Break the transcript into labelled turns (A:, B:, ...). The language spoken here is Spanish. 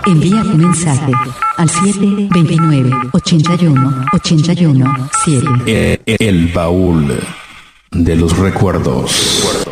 A: Envía tu mensaje al 729-81-81-7.
B: El baúl de los recuerdos.